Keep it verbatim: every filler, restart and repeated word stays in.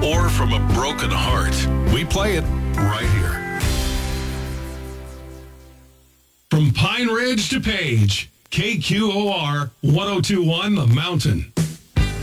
or from a broken heart. We play it right here. From Pine Ridge to Page, K Q O R ten twenty-one The Mountain.